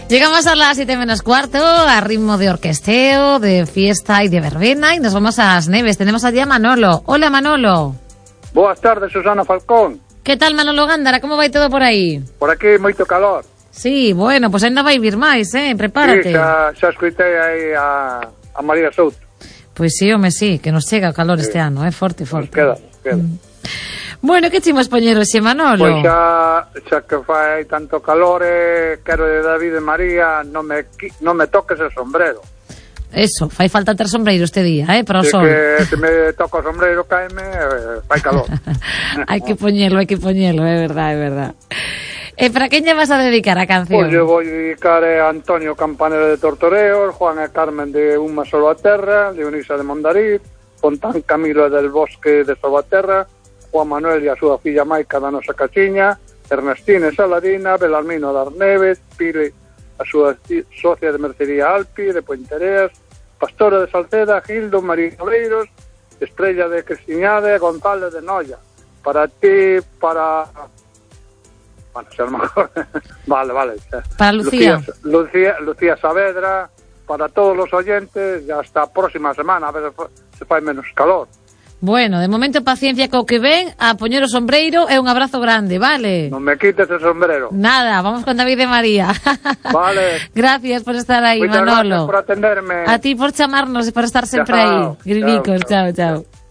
Llegamos a las 7:15, a ritmo de orquesteo, de fiesta y de verbena, y nos vamos a las Neves. Tenemos allí a Manolo. Hola, Manolo. Boas tardes, Susana Falcón. ¿Qué tal, Manolo Gándara? ¿Cómo vai todo por aí? Por aquí moito calor. Sí, bueno, pues ainda vai vir máis, prepárate. Sí, xa escoitei aí a María Souto. Pois sí, home, sí, que nos chega o calor este ano, forte. Nos queda. Bueno, que chimos poñer hoxe, Manolo? Pois xa que fai tanto calor, quero de David e María, non me toques el sombrero. Eso, fai falta ter sombreiro este día, para o sol. Que se me toca o sombrero, caeme, fai calor. hai que poñelo, é verdad. E para quen lle vas a dedicar a canción? Pois eu vou dedicar a Antonio Campanero de Tortoreos, Juan e Carmen de Unha Sola Terra, Dionisa de Mondariz, Fontán Camilo del Bosque de Salvaterra, Juan Manuel e a súa filla Maica da Nosa Cachiña, Ernestine Saladina, Belarmino das Neves, Pire, a súa socia de Mercería Alpi, de Puentereas, Pastora de Salceda, Gildo, María Obreiros, Estrella de Cristiñade, González de Noia. Para ti, para... Bueno, ser mejor. Vale. Para Lucía. Lucía Saavedra, para todos los oyentes, y hasta a próxima semana, a ver se fai menos calor. Bueno, de momento paciencia co que ven, a poñer o sombreiro e un abrazo grande, vale? Non me quites el sombrero. Nada, vamos con David e María. Vale. Gracias por estar aí, Muchas Manolo. Gracias por atenderme. A ti por chamarnos e por estar sempre aí. Grinicos, chao.